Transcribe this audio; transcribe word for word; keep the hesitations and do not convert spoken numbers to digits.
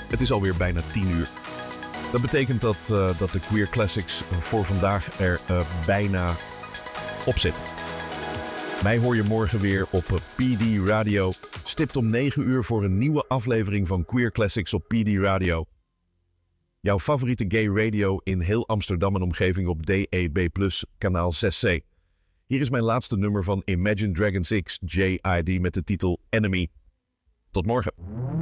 Het is alweer bijna tien uur. Dat betekent dat, uh, dat de Queer Classics voor vandaag er uh, bijna op zitten. Mij hoor je morgen weer op P D Radio. Stipt om negen uur voor een nieuwe aflevering van Queer Classics op P D Radio. Jouw favoriete gay radio in heel Amsterdam en omgeving op D A B plus, kanaal zes C. Hier is mijn laatste nummer van Imagine Dragons X J I D met de titel Enemy. Tot morgen.